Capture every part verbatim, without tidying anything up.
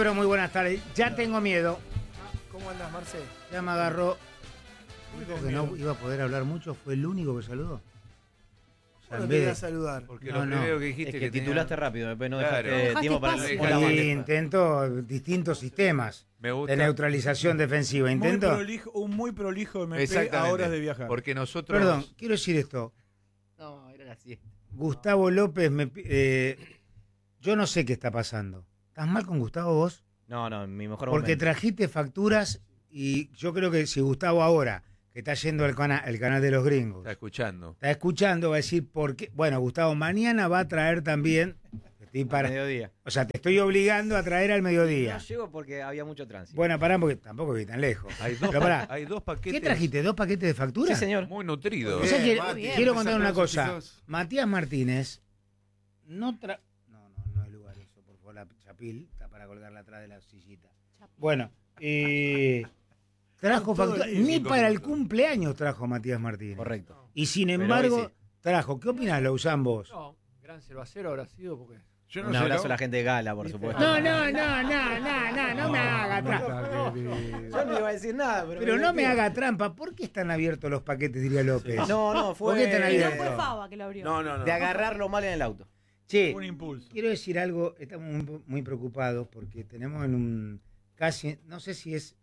pero muy buenas tardes. Ya tengo miedo. ¿Cómo andas, Marce? Ya me agarró. Dijo que no iba a poder hablar mucho, fue el único que saludó. O sea, No en te vez voy de- a saludar. Porque No, lo no. primero que dijiste Es que, que tenía- titulaste rápido, después no Claro. dejaste Dejaste tiempo para espacio. una Y bandeja. intento distintos sistemas Me gusta. de neutralización defensiva. Muy Intento. prolijo, un muy prolijo M P Exactamente. a horas de viajar. Porque nosotros. Perdón, quiero decir esto. No, era la siesta. Gustavo López, me, pi- eh, yo no sé qué está pasando. ¿Estás mal con Gustavo vos? No, no, en mi mejor Porque momento. trajiste facturas y yo creo que si Gustavo ahora, que está yendo al cana- el canal de los gringos, Está escuchando. está escuchando, va a decir por qué. Bueno, Gustavo, mañana va a traer también. Estoy para, Mediodía. o sea, te estoy obligando a traer al mediodía. No llego porque había mucho tránsito. Bueno, pará, porque tampoco voy tan lejos. Hay dos, Pero pará, hay dos paquetes. ¿qué trajiste? ¿Dos paquetes de factura? Sí, señor. Muy nutridos. O sea que Mati, quiero bien. contar una Empezamos, cosa. chicos. Matías Martínez no tra... No, no, no es lugar eso, por favor, la chapil está para colgarla atrás de la sillita. Bueno, eh, trajo Todo factura, el día, ni cinco para el minutos. cumpleaños trajo Matías Martínez. Correcto. Y sin Pero embargo, hoy sí. trajo. ¿Qué opinas, Lausanne, vos? No, gran cero a cero habrá sido porque. Yo Un sé, abrazo ¿no? a la gente de Gala, por supuesto. No, no, no, no, no, no, no me haga trampa. Yo no iba a decir nada, pero. Pero no me haga trampa. ¿Por qué están abiertos los paquetes, diría López? No, no, ¿Por qué están fue. Eh, ahí? no Bien. fue No. Fava que lo abrió. No, no, no. De agarrarlo mal en el auto. Che, Un impulso. quiero decir algo, estamos muy, muy preocupados porque tenemos en un casi, no sé si es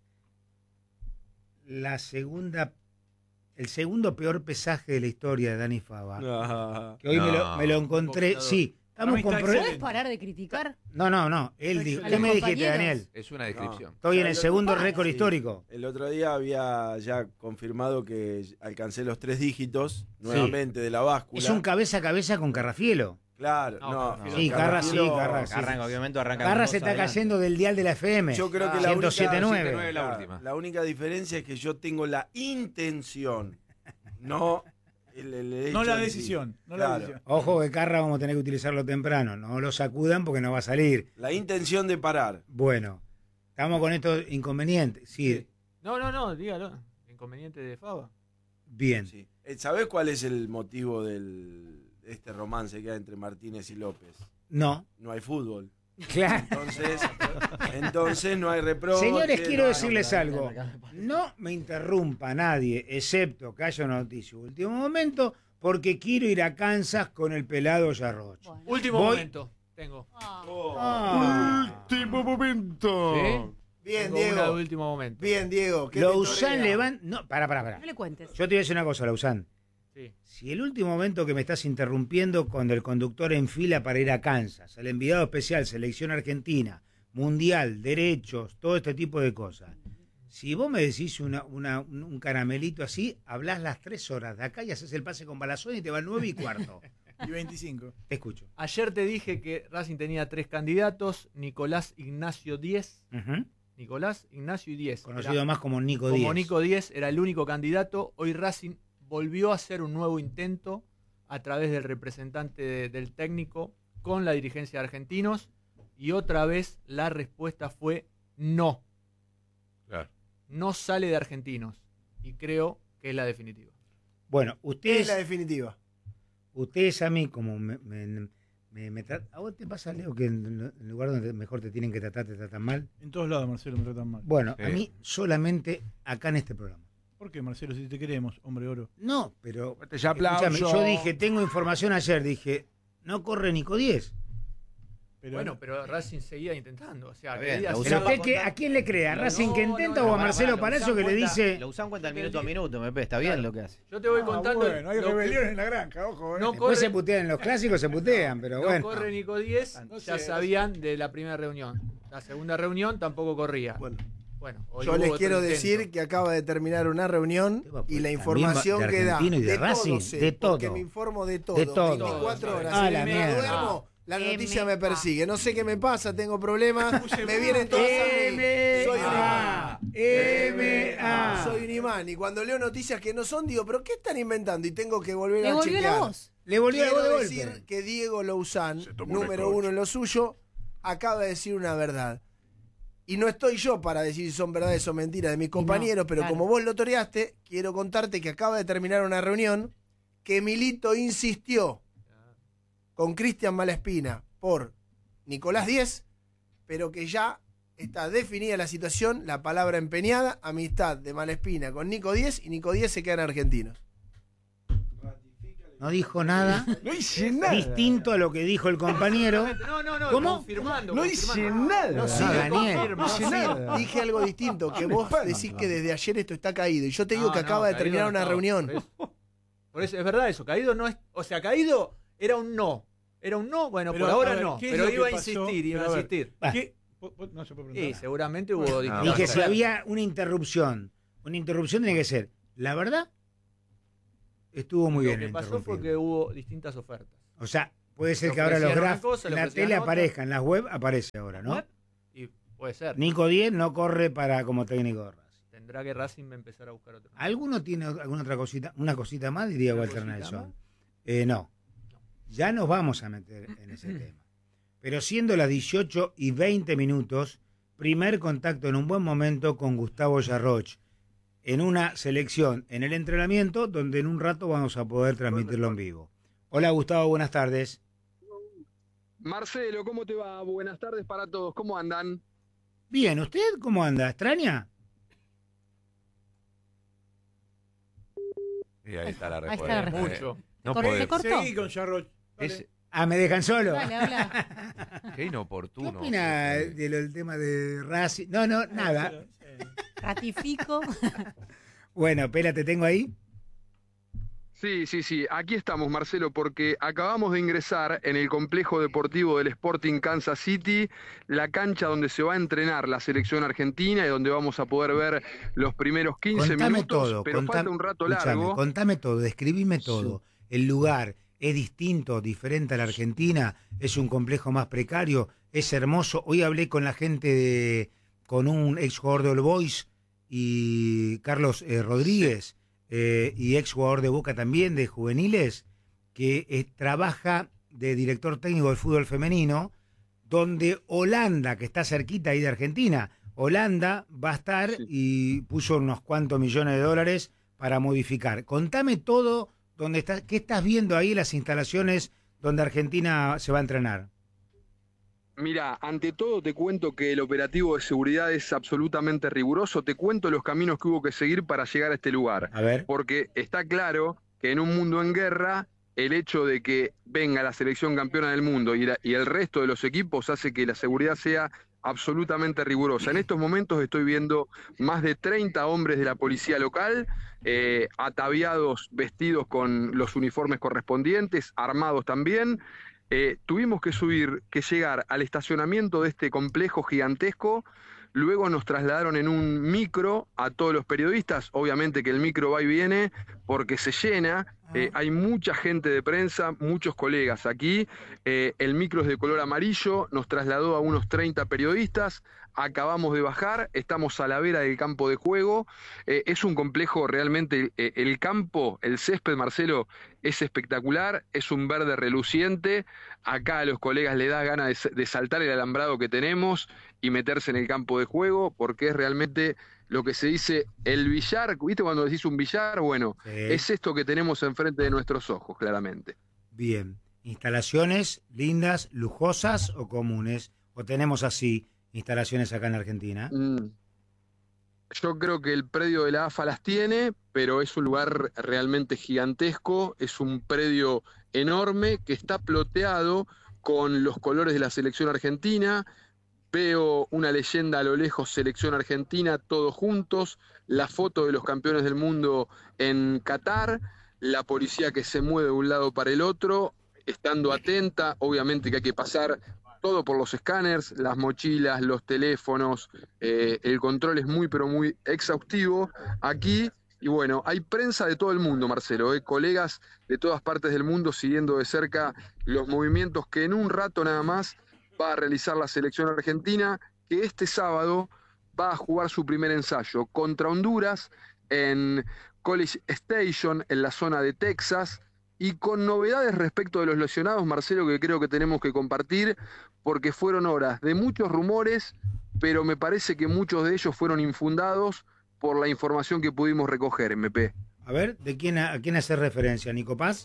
la segunda, el segundo peor pesaje de la historia de Dani Fava. Ah, Que hoy me, lo, No. me lo encontré, sí, estamos Para con mí está pro- ¿Puedes parar de criticar? No, no, no, él dijo, A ¿qué los me dijiste, compañeros. Daniel? Es una descripción. Estoy en el ¿Sabes lo segundo que pasa? récord Sí. histórico. El otro día había ya confirmado que alcancé los tres dígitos nuevamente de la báscula. Es un cabeza a cabeza con Carrafielo. Claro, No, no. Carrafielo. Sí, Carra sí, Carrafielo- Carra sí. Arranca, obviamente, arranca. Carra con se dos está adelante. cayendo del dial de la F M. Yo creo que Ah, la ciento única, siete nueve. ciento nueve la la, última. la única diferencia es que yo tengo la intención, no el, el hecho No la en sí. decisión. No Claro. la decisión. Ojo que Carra vamos a tener que utilizarlo temprano. No lo sacudan porque no va a salir. La intención de parar. Bueno, estamos con estos inconvenientes. Sí, No, no, no, dígalo. Inconveniente de Fava. bien. Sí. Eh, ¿Sabés cuál es el motivo del de este romance que hay entre Martínez y López? No, No hay fútbol. claro. Entonces, entonces no hay reproche. Señores, quiero no hay- decirles algo. No me interrumpa nadie, excepto que haya una noticia de último momento, porque quiero ir a Kansas con el pelado Yarroch. Bueno. Último Voy- momento. Tengo. Ah. Oh. Ah. Último momento. ¿Sí? Bien, Tengo una de Diego. último momento. Bien, Diego. ¿qué te Lausanne torea? levanta. No, para, para, para. No le cuentes. Yo te voy a decir una cosa, Lausanne. Sí. Si el último momento que me estás interrumpiendo cuando el conductor en fila para ir a Kansas, el enviado especial, selección argentina, mundial, derechos, todo este tipo de cosas. Si vos me decís una, una- un un caramelito así, hablás las tres horas de acá y haces el pase con Balazón y te va al nueve y cuarto. Y veinticinco. Te escucho. Ayer te dije que Racing tenía tres candidatos: Nicolás Ignacio diez. Ujú. Nicolás Ignacio y diez. Conocido Era- más como Nico como Díaz. Nico diez era el único candidato. Hoy Racing volvió a hacer un nuevo intento a través del representante de- del técnico con la dirigencia de Argentinos y otra vez la respuesta fue no. Claro. No sale de Argentinos y creo que es la definitiva. Bueno, Es ustedes, la definitiva. ustedes a mí como me, me- me- me tra- ¿A vos te pasa, Leo, que en el lugar donde mejor te tienen que tratar te tratan mal? En todos lados, Marcelo, me tratan mal. Bueno, Sí. a mí solamente acá en este programa. ¿Por qué, Marcelo, si te queremos, hombre oro? No, pero Fuerte ya aplauso. escúchame, yo dije, tengo información ayer, dije, no corre Nico diez. Pero, Bueno, pero Racing seguía intentando. O sea, Está bien, quería la hacer- Pero usaba usted, ¿qué- ¿a quién le cree? ¿A No, Racing que no, intenta no, o a no, Marcelo Para, Palazzo que le dice? Lo usan cuenta minuto a minuto, me está bien lo que hace. yo te voy Ah, contando. bueno, hay lo que- rebeliones en la granja, ojo, eh. No Después corre- se putean en los clásicos, se putean, pero no bueno. corre Nico diez, No ya sé, sabían de la primera reunión. La segunda reunión tampoco corría. Bueno, Bueno, hoy yo hubo les otro quiero intento. decir que acaba de terminar una reunión Te va a y poner la también información de que da Argentino y de de Racing, todo, sé, de porque todo. me informo de todo. De todo. veinticuatro horas. Ah, Si la me mierda. duermo, la M noticia me A. persigue. No sé qué me pasa, tengo problemas. me vienen todas a mí. Soy un imán. M A Soy un imán. Y cuando leo noticias que no son, digo, ¿pero qué están inventando? Y tengo que volver Le a volvió chequear. la voz. Le volvió la Quiero voz de decir golpe. que Diego Lausanne, Se tomó una número corcha. uno en lo suyo, acaba de decir una verdad. Y no estoy yo para decir si son verdades o mentiras de mis compañeros, pero claro. como vos lo toreaste, quiero contarte que acaba de terminar una reunión que Milito insistió con Cristian Malaspina por Nicolás Díez, pero que ya está definida la situación, la palabra empeñada, amistad de Malespina con Nico Diez y Nico Diez se quedan argentinos. No dijo nada No hice nada. distinto a lo que dijo el compañero. No, no, no, ¿Cómo? confirmando. No hice confirmando. nada. No, sí, Ah, lo Daniel. confirmo, No hice sí, nada. dije algo distinto, que vos Espanta. decís que desde ayer esto está caído. Y yo te digo No, que no, acaba de Caído terminar no una estaba, reunión. Por eso, por eso es verdad eso. Caído no es. O sea, Caído era un no. Era un no, bueno, Pero, por a ahora ver, no. ¿qué es Pero lo que iba a pasó? insistir, iba Pero, a a ver, insistir. Ah. ¿Qué? ¿Vos- vos- No se puede Sí, preguntar. seguramente hubo No, distintas Y que si ofertas. había una interrupción, una interrupción tiene que ser, la verdad, estuvo muy Lo bien que pasó interrumpir. fue que hubo distintas ofertas. O sea, puede ser Le que ahora los ofrecieron una gráficos cosa, en le la ofrecieron tele otra. aparezcan, en las web aparece ahora, ¿no? Web, Y puede ser. Nico Diez no corre para como técnico de Racing. Tendrá que Racing empezar a buscar otro. ¿Alguno tiene alguna otra cosita, una cosita más? Diría ¿Una Walter cosita Nelson. más? Eh, no. Ya nos vamos a meter en ese tema. Pero siendo las dieciocho y veinte minutos, primer contacto en un buen momento con Gustavo Yarroch, en una selección en el entrenamiento, donde en un rato vamos a poder transmitirlo en vivo. Hola Gustavo, buenas tardes. Marcelo, ¿cómo te va? Buenas tardes para todos. ¿Cómo andan? Bien, ¿usted cómo anda? ¿Extraña? Y ahí está la Ahí respuesta. está la respuesta. Eh, Mucho. No Corre- podés. se cortó. Seguí con Jarroch. Dale. Es, Ah, ¿me dejan solo? Dale, habla. qué ¿Qué inoportuno. opina Eh, de lo- del tema de Racing? No, no, nada. Eh, Ratifico. Bueno, espera, te tengo ahí. Sí, sí, sí. Aquí estamos, Marcelo, porque acabamos de ingresar en el complejo deportivo del Sporting Kansas City, la cancha donde se va a entrenar la selección argentina y donde vamos a poder ver los primeros quince Contame minutos, todo. pero contame- falta un rato escuchame, largo. Contame todo, describime todo. El lugar es distinto, diferente a la Argentina, es un complejo más precario, es hermoso. Hoy hablé con la gente, de, con un ex jugador de All Boys y Carlos eh, Rodríguez, eh, y ex jugador de Boca también, de juveniles, que eh, trabaja de director técnico del fútbol femenino, donde Holanda, que está cerquita ahí de Argentina, Holanda va a estar Sí. y puso unos cuantos millones de dólares para modificar. Contame todo, dónde estás, qué estás viendo ahí en las instalaciones donde Argentina se va a entrenar. Mira, ante todo te cuento que el operativo de seguridad es absolutamente riguroso. Te cuento los caminos que hubo que seguir para llegar a este lugar. A ver. Porque está claro que en un mundo en guerra, el hecho de que venga la selección campeona del mundo y, la- y el resto de los equipos hace que la seguridad sea absolutamente rigurosa. En estos momentos estoy viendo más de treinta hombres de la policía local, eh, ataviados, vestidos con los uniformes correspondientes, armados también. Eh, tuvimos que subir, que llegar al estacionamiento de este complejo gigantesco. Luego nos trasladaron en un micro a todos los periodistas. Obviamente que el micro va y viene porque se llena. Eh, hay mucha gente de prensa, muchos colegas aquí. Eh, el micro es de color amarillo, nos trasladó a unos treinta periodistas. Acabamos de bajar, estamos a la vera del campo de juego. Eh, es un complejo realmente, eh, el campo, el césped, Marcelo, es espectacular, es un verde reluciente. Acá a los colegas le da ganas de, de saltar el alambrado que tenemos y meterse en el campo de juego, porque es realmente lo que se dice el billar. ¿Viste cuando decís un billar? Bueno, Sí. es esto que tenemos enfrente de nuestros ojos, claramente. Bien. ¿Instalaciones lindas, lujosas o comunes? ¿O tenemos así instalaciones acá en Argentina? Mm. Yo creo que el predio de la A F A las tiene, pero es un lugar realmente gigantesco, es un predio enorme que está ploteado con los colores de la selección argentina. Veo una leyenda a lo lejos, selección argentina, todos juntos, la foto de los campeones del mundo en Qatar, la policía que se mueve de un lado para el otro, estando atenta, obviamente que hay que pasar todo por los escáneres, las mochilas, los teléfonos, eh, el control es muy pero muy exhaustivo aquí. Y bueno, hay prensa de todo el mundo, Marcelo, eh, colegas de todas partes del mundo siguiendo de cerca los movimientos que en un rato nada más va a realizar la selección argentina, que este sábado va a jugar su primer ensayo contra Honduras en College Station, en la zona de Texas, y con novedades respecto de los lesionados, Marcelo, que creo que tenemos que compartir, porque fueron horas de muchos rumores, pero me parece que muchos de ellos fueron infundados por la información que pudimos recoger, M P. A ver, ¿de quién a, a quién hace referencia? ¿Nico Paz?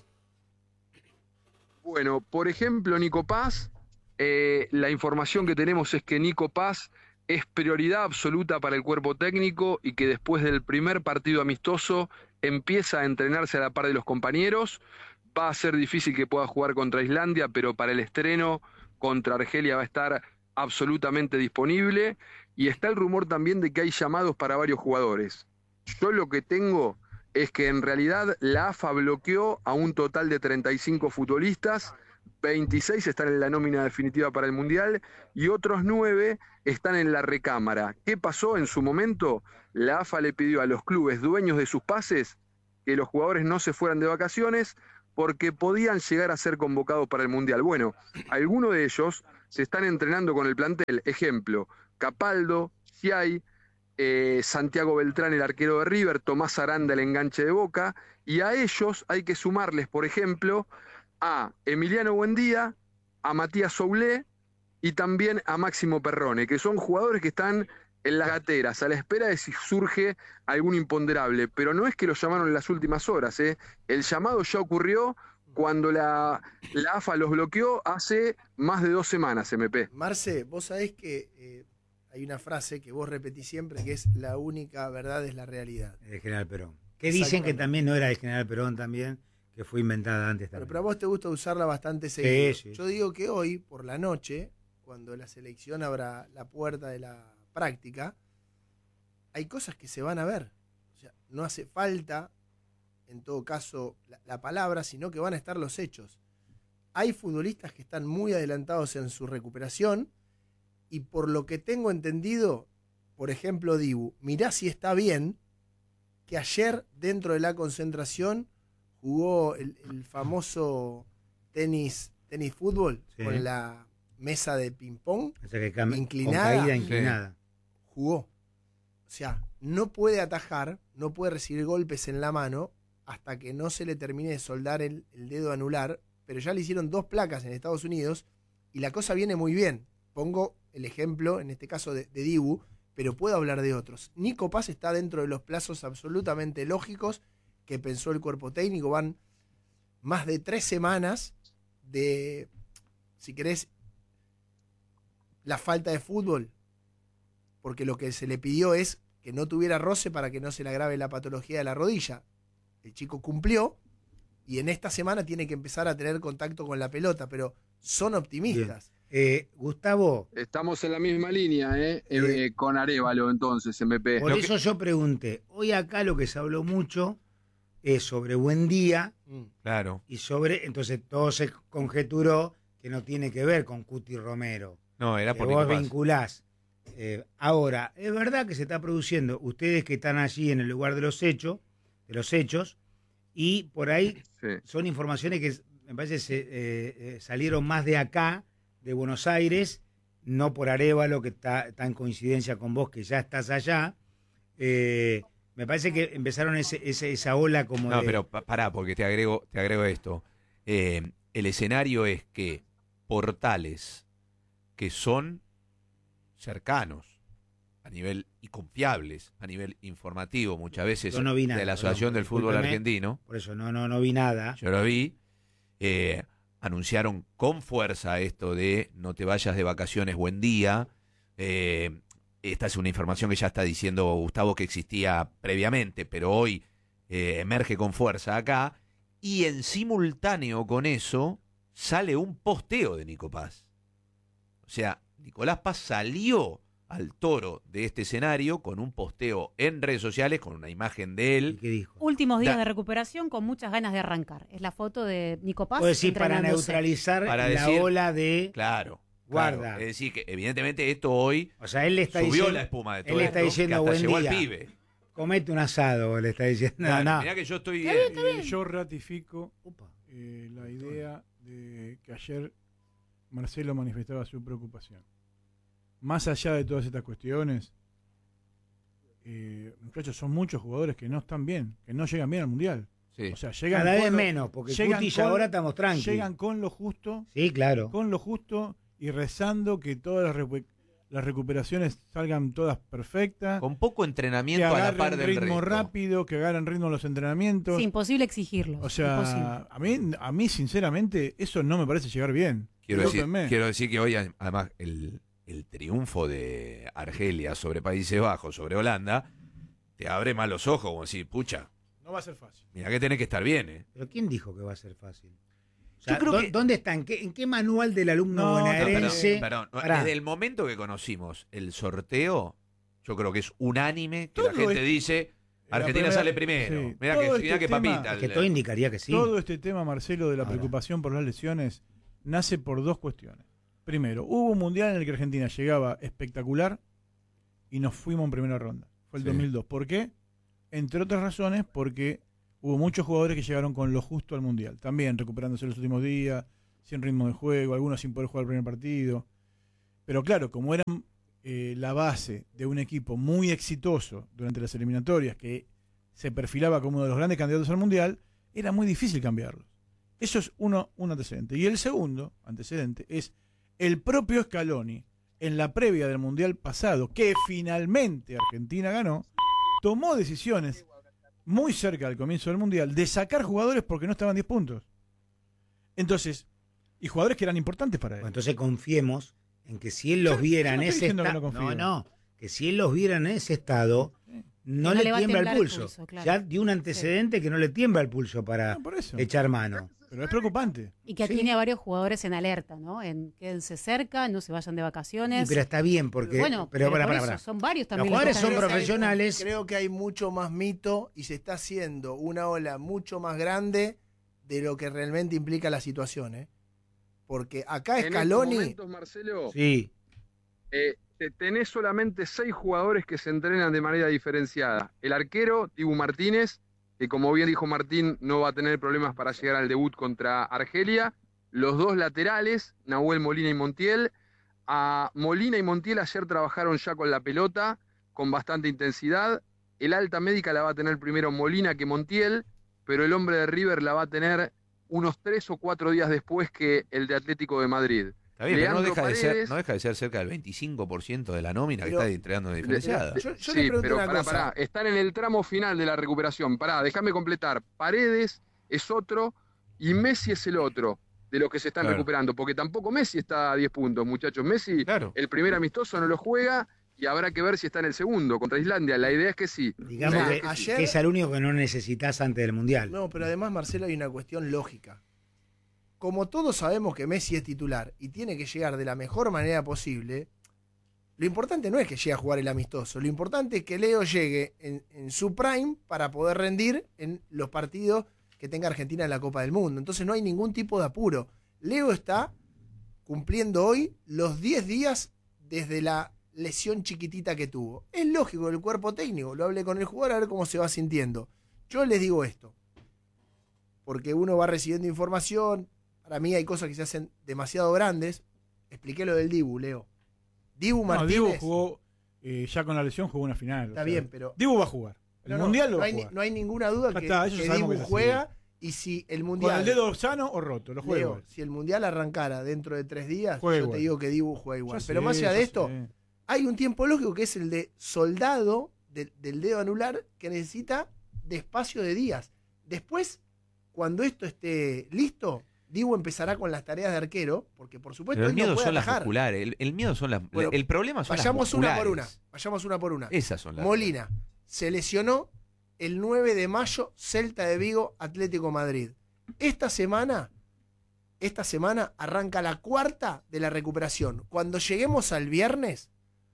Bueno, por ejemplo, Nico Paz, eh, la información que tenemos es que Nico Paz es prioridad absoluta para el cuerpo técnico y que después del primer partido amistoso empieza a entrenarse a la par de los compañeros. Va a ser difícil que pueda jugar contra Islandia, pero para el estreno contra Argelia va a estar absolutamente disponible. Y está el rumor también de que hay llamados para varios jugadores. Yo lo que tengo es que en realidad la A F A bloqueó a un total de treinta y cinco futbolistas, veintiséis están en la nómina definitiva para el Mundial y otros nueve están en la recámara. ¿Qué pasó en su momento? La A F A le pidió a los clubes dueños de sus pases que los jugadores no se fueran de vacaciones porque podían llegar a ser convocados para el Mundial. Bueno, algunos de ellos se están entrenando con el plantel. Ejemplo, Capaldo, Giai, eh, Santiago Beltrán, el arquero de River, Tomás Aranda, el enganche de Boca, y a ellos hay que sumarles, por ejemplo, a Emiliano Buendía, a Matías Soulé y también a Máximo Perrone, que son jugadores que están en las gateras, a la espera de si surge algún imponderable, pero no es que los llamaron en las últimas horas, ¿eh? El llamado ya ocurrió cuando la, la A F A los bloqueó hace más de dos semanas, M P. Marce, vos sabés que eh, hay una frase que vos repetís siempre, que es la única verdad es la realidad. El general Perón. Que dicen que también no era el general Perón también, que fue inventada antes Pero, también. pero a vos te gusta usarla bastante seguido. Sí, sí. Yo digo que hoy, por la noche, cuando la selección abra la puerta de la práctica, hay cosas que se van a ver. O sea, no hace falta, en todo caso, la, la palabra, sino que van a estar los hechos. Hay futbolistas que están muy adelantados en su recuperación y por lo que tengo entendido, por ejemplo, Dibu, mirá si está bien que ayer dentro de la concentración jugó el, el famoso tenis, tenis fútbol, sí, con la mesa de ping-pong, o sea que cam- inclinada, con caída inclinada. Jugó. O sea, no puede atajar, no puede recibir golpes en la mano hasta que no se le termine de soldar el, el dedo anular, pero ya le hicieron dos placas en Estados Unidos y la cosa viene muy bien. Pongo el ejemplo, en este caso, de, de Dibu, pero puedo hablar de otros. Nico Paz está dentro de los plazos absolutamente lógicos que pensó el cuerpo técnico. Van más de tres semanas de, si querés, la falta de fútbol, porque lo que se le pidió es que no tuviera roce para que no se le agrave la patología de la rodilla. El chico cumplió y en esta semana tiene que empezar a tener contacto con la pelota, pero son optimistas. Eh, Gustavo. Estamos en la misma línea, ¿eh? Eh, eh, con Arévalo, entonces, M P. Por eso que... yo pregunté. Hoy acá lo que se habló mucho es sobre Buendía. Claro. Y sobre, entonces todo se conjeturó que no tiene que ver con Cuti Romero. No, era por que vos Nico Paz. vinculás. Eh, ahora, es verdad que se está produciendo, ustedes que están allí en el lugar de los hechos, de los hechos, y por ahí sí, son informaciones que me parece se, eh, eh, salieron más de acá, de Buenos Aires, no por Arévalo, que está, está en coincidencia con vos, que ya estás allá. Eh, me parece que empezaron ese, ese, esa ola como no, de... pero pa- pará, porque te agrego, te agrego esto. Eh, el escenario es que portales que son cercanos a nivel y confiables, a nivel informativo, muchas veces Yo no vi nada, de la Asociación perdón, del Fútbol discúlpeme. Argentino, Por eso no, no, no vi nada. yo lo vi, eh, anunciaron con fuerza esto de no te vayas de vacaciones, buen día. Eh, esta es una información que ya está diciendo Gustavo que existía previamente, pero hoy eh, emerge con fuerza acá. Y en simultáneo con eso sale un posteo de Nico Paz. O sea, Nicolás Paz salió al toro de este escenario con un posteo en redes sociales, con una imagen de él. ¿Qué dijo? Últimos días Da- de recuperación con muchas ganas de arrancar. Es la foto de Nico Paz. Puedo decir, para entrenándose. neutralizar Para la decir- ola de... Claro. Guarda. Claro. Es decir, que evidentemente esto hoy O sea, él le está subió diciendo... la espuma de él todo le esto, está diciendo, que hasta buen llegó día. al pibe. Comete un asado, le está diciendo. No, Claro, no. mirá que yo estoy... Eh, eh, yo ratifico Upa. eh, la idea de que ayer Marcelo manifestaba su preocupación. Más allá de todas estas cuestiones, eh, muchachos, son muchos jugadores que no están bien, que no llegan bien al Mundial. sí. O sea, llegan Cada con vez lo- menos, porque llegan Cuti ya con- ahora estamos tranquilos. llegan con lo justo, Sí, claro. con lo justo y rezando que todas las, recu- las recuperaciones salgan todas perfectas, Con poco que entrenamiento a la par agarren del ritmo resto. rápido, que agarren ritmo en los entrenamientos. Sí, imposible exigirlo. O sea, Imposible. a mí, a mí sinceramente eso no me parece llegar bien. Quiero decir, Discúlpenme. quiero decir que hoy además el, el triunfo de Argelia sobre Países Bajos, sobre Holanda, te abre más los ojos, como decir, pucha, No va a ser fácil. mira que tenés que estar bien, ¿eh? ¿Pero quién dijo que va a ser fácil? O sea, Yo creo ¿dó- que- ¿Dónde está? ¿En qué, en qué manual del alumno No, no, bonaerense? Perdón, perdón, Pará. desde el momento que conocimos el sorteo, yo creo que es unánime que Todo la gente es- dice, La Argentina primera- sale primero. sí. Mira Todo que, este mirá que tema- papita. Es que el- todo indicaría que sí. Todo este tema, Marcelo, de la Ahora. preocupación por las lesiones, nace por dos cuestiones. Primero, hubo un mundial en el que Argentina llegaba espectacular y nos fuimos en primera ronda. Fue el Sí. dos mil dos. ¿Por qué? Entre otras razones, porque hubo muchos jugadores que llegaron con lo justo al mundial. También recuperándose los últimos días, sin ritmo de juego, algunos sin poder jugar el primer partido. Pero claro, como eran eh, la base de un equipo muy exitoso durante las eliminatorias, que se perfilaba como uno de los grandes candidatos al mundial, era muy difícil cambiarlos. Eso es uno, un antecedente. Y el segundo antecedente es el propio Scaloni, en la previa del mundial pasado, que finalmente Argentina ganó, tomó decisiones muy cerca del comienzo del mundial de sacar jugadores porque no estaban diez puntos. Entonces, y jugadores que eran importantes para él. Bueno, entonces confiemos en que si él los Yo- viera yo en no estoy ese diciendo que estado. no No, confío. no, que si él los viera en ese estado, Sí. no Que no le le va a tiembla el temblar el pulso. pulso, claro. Ya dio un antecedente que no le tiembla el pulso para No, por eso. echar mano. Pero es preocupante. Y que Sí. tiene a varios jugadores en alerta, ¿no? En quédense cerca, no se vayan de Y vacaciones. pero está bien, porque. bueno, pero, pero pará, por pará, eso, pará. son varios Los también. jugadores que son están- Creo que hay- profesionales. Creo que hay mucho más mito y se está haciendo una ola mucho más grande de lo que realmente implica la situación, ¿eh? Porque acá En estos Scaloni... momentos, Marcelo, Sí. eh, te- tenés solamente seis jugadores que se entrenan de manera diferenciada. El arquero, Dibu Martínez, que como bien dijo Martín, no va a tener problemas para llegar al debut contra Argelia. Los dos laterales, Nahuel Molina y Montiel. A Molina y Montiel ayer trabajaron ya con la pelota, con bastante intensidad. El alta médica la va a tener primero Molina que Montiel, pero el hombre de River la va a tener unos tres o cuatro días después que el de Atlético de Madrid. Está bien, pero no Leandro deja, de ser, Paredes- no deja de ser cerca del veinticinco por ciento de la nómina Pero- que está entregando de diferenciada. Yo- yo le sí, pregunto pero una pará, cosa. pará, están en el tramo final de la recuperación. Pará, déjame completar. Paredes es otro y Messi es el otro de los que se están Claro. recuperando, porque tampoco Messi está a diez puntos, muchachos. Messi, Claro. el primer amistoso no lo juega y habrá que ver si está en el segundo contra Islandia. La idea es que sí. Digamos La idea que, es que sí. ayer- que es el único que no necesitas antes del Mundial. No, pero además, Marcelo, hay una cuestión lógica. Como todos sabemos que Messi es titular y tiene que llegar de la mejor manera posible, lo importante no es que llegue a jugar el amistoso, lo importante es que Leo llegue en, en su prime para poder rendir en los partidos que tenga Argentina en la Copa del Mundo. Entonces no hay ningún tipo de apuro. Leo está cumpliendo hoy los diez días desde la lesión chiquitita que tuvo. Es lógico que el cuerpo técnico lo hable con el jugador a ver cómo se va sintiendo. Yo les digo esto, porque uno va recibiendo información. Para mí hay cosas que se hacen demasiado grandes. Expliqué lo del Dibu, Leo. Dibu No, Martínez. Dibu jugó, eh, ya con la lesión jugó una final. Está o sea, bien, pero Dibu va a jugar. El no, no, Mundial lo no va a hay, ni- jugar. no hay ninguna duda Ya que, está, eso que sabemos Dibu que es así. juega y si el Con Mundial... el dedo sano o roto, lo juega Leo, igual. si el Mundial arrancara dentro de tres días, Juega yo igual. te digo que Dibu juega igual. Ya Pero sé, más allá de ya esto, sé. hay un tiempo lógico que es el de soldado del, del dedo anular que necesita de espacio de días. Después, cuando esto esté listo, Dibu empezará con las tareas de arquero, porque por supuesto Pero el él no miedo puede son las atajar. musculares. El, el miedo son las. Bueno, el problema son Vayamos las una musculares. por una. Vayamos una por una. Esas son las. Molina se lesionó el nueve de mayo, Celta de Vigo, Atlético Madrid. Esta semana, esta semana arranca la cuarta de la recuperación. Cuando lleguemos al viernes,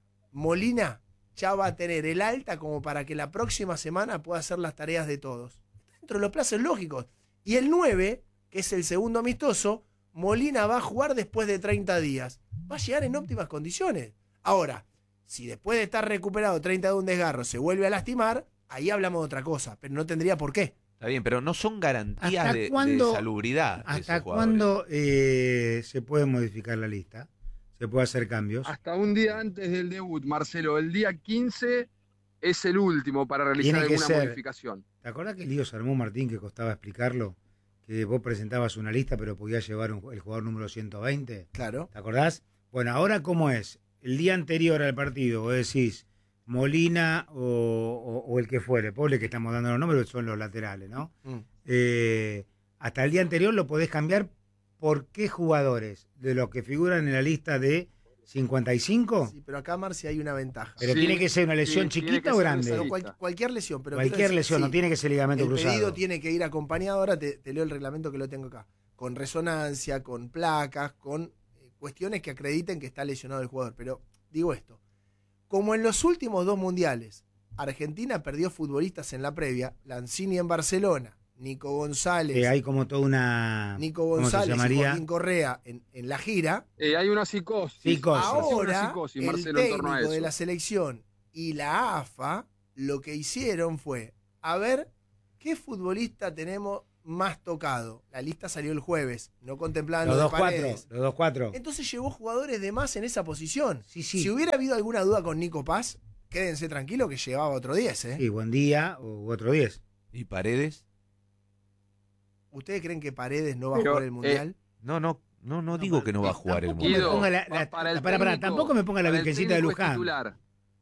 Molina ya va a tener el alta como para que la próxima semana pueda hacer las tareas de todos. Dentro de los plazos lógicos. Y el nueve, que es el segundo amistoso, Molina va a jugar después de treinta días. Va a llegar en óptimas condiciones. Ahora, si después de estar recuperado treinta de un desgarro se vuelve a lastimar, ahí hablamos de otra cosa, pero no tendría por qué. Está bien, pero no son garantías ¿Hasta de, de cuándo- salubridad. de ¿Hasta esos jugadores. cuándo eh, se puede modificar la lista? ¿Se puede hacer cambios? Hasta un día antes del debut, Marcelo. El día quince es el último para realizar Tiene que alguna ser. modificación. ¿Te acordás que el lío se armó, Martín, que costaba explicarlo? Que vos presentabas una lista, pero podías llevar un- el jugador número ciento veinte. Claro. ¿Te acordás? Bueno, ahora ¿cómo es? El día anterior al partido, vos decís Molina o, o- o el que fuere, pobre que estamos dando los nombres, son los laterales, ¿no? Mm. Eh, hasta el día anterior lo podés cambiar por qué jugadores de los que figuran en la lista de ¿cincuenta y cinco? Sí, pero acá, Marci, hay una ventaja. Pero Sí, tiene que ser una lesión sí, tiene chiquita que o ser grande. Pero reservista. cual- cualquier lesión. Pero Cualquier quiero decir, lesión, sí, no tiene que ser ligamento el cruzado. pedido tiene que ir acompañado, ahora te, te leo el reglamento que lo tengo acá, con resonancia, con placas, con eh, cuestiones que acrediten que está lesionado el jugador. Pero digo esto, como en los últimos dos mundiales, Argentina perdió futbolistas en la previa, Lanzini en Barcelona, Nico González, Que hay como toda una... Nico ¿cómo se González y llamaría? Joaquín Correa en, en la gira, Eh, hay una psicosis. Psicosis. Hay una ahora psicosis, el Marcelo, en torno a técnico de eso. la selección y la A F A lo que hicieron fue, a ver, ¿qué futbolista tenemos más tocado? La lista salió el jueves, no contemplaban Los lo de dos cuatro, Paredes. los dos cuatro. Entonces llevó jugadores de más en esa posición. Sí, sí. Si hubiera habido alguna duda con Nico Paz, quédense tranquilos que llevaba otro diez, ¿eh? Sí, buen día o otro diez. ¿Y Paredes? ¿Ustedes creen que Paredes no va a Pero, jugar el eh, Mundial? No, no, no, no digo que no va a jugar el Tampoco me Mundial. Guido, ponga la, la- para el pará, pará, técnico- tampoco me ponga la para el virgencita de técnico es Luján. titular.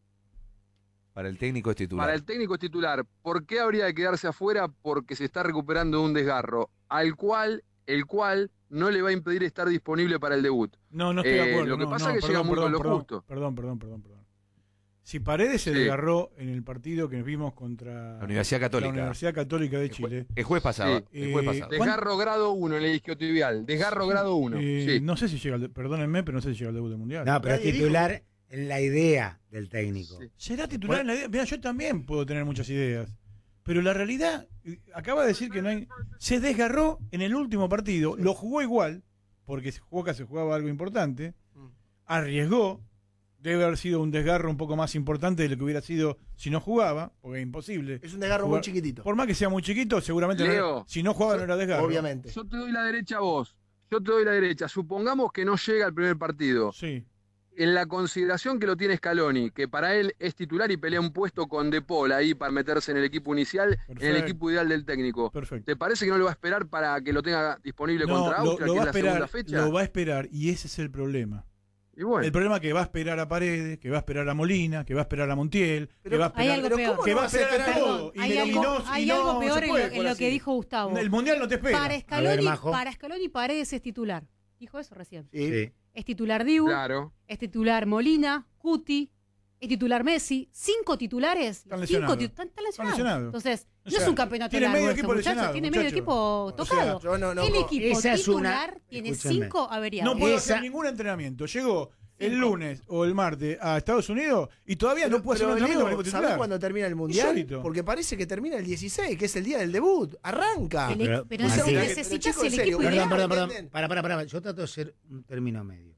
Para el técnico es titular. Para el técnico es titular. ¿Por qué habría de quedarse afuera? Porque se está recuperando de un desgarro, al cual, el cual no le va a impedir estar disponible para el debut. No, no estoy Eh, de acuerdo. lo que no, pasa no, es que llega perdón, muy con perdón, lo perdón, justo. Perdón, perdón, perdón, perdón. Si Paredes se Sí. desgarró en el partido que vimos contra La Universidad Católica. la Universidad Católica de El, jue- Chile, el jueves pasado. Sí. El jueves Eh, pasado. Desgarro grado uno en el isquiotibial. Desgarro grado uno. eh, Sí. no sé si llega, al de- perdónenme, pero no sé si llega al debut del Mundial. No, pero es Nadie titular en la idea del técnico. Sí. ¿Será titular en la idea? Mira, yo también puedo tener muchas ideas. Pero la realidad, eh, acaba de decir que no hay. Se desgarró en el último partido, lo jugó igual, porque se jugó, se jugaba algo importante, Mm. arriesgó, debe haber sido un desgarro un poco más importante de lo que hubiera sido si no jugaba, porque es imposible. Es un desgarro jugar- muy chiquitito. Por más que sea muy chiquito, seguramente no era- Leo, si no jugaba no era desgarro. Obviamente. Yo te doy la derecha a vos. Yo te doy la derecha. Supongamos que no llega al primer partido. Sí. En la consideración que lo tiene Scaloni, que para él es titular y pelea un puesto con De Paul ahí para meterse en el equipo inicial, en el Perfecto. equipo ideal del técnico. Perfecto. ¿Te parece que no lo va a esperar para que lo tenga disponible No, contra lo, Austria, lo que va es a la segunda esperar, fecha? lo va a esperar, y ese es el problema. Y bueno, El problema es que va a esperar a Paredes, que va a esperar a Molina, que va a esperar a Montiel, Pero que va a hay esperar, algo pero peor. ¿cómo que no va a vas a esperar a esperar? todo. Y, Hay y algo, no- y hay no algo se peor en puede lo, en jugar lo así. que dijo Gustavo. El Mundial no te espera. Para A Scaloni, ver, Majo. para Scaloni Paredes es titular. Dijo eso recién. Sí. Sí. Es titular Dibu, claro. es titular Molina, Cuti, es titular Messi. Cinco titulares. Están los cinco lesionados. ti- están, están lesionados. lesionados. Entonces, O no sea, es un campeonato tiene largo medio esto, equipo muchachos. lesionado, Tiene medio muchacho. equipo O sea, tocado. Yo no, no, el no. equipo Esa es una- titular tiene escúchame. cinco averiados. No puedo Esa- hacer ningún entrenamiento. Llegó el Cinco. lunes o el martes a Estados Unidos y todavía Pero, no puede hacer un pero, entrenamiento con el Leo, equipo ¿sabés titular. cuándo termina el Mundial? Insólito. Porque parece que termina el dieciséis, que es el día del debut. Arranca. El- pero- pero Martín. necesitas Pero, necesitas chicos, en el serio, equipo perdón, ideal. Perdón, perdón, perdón. ¿entienden? Para, para, para. Yo trato de ser un término medio.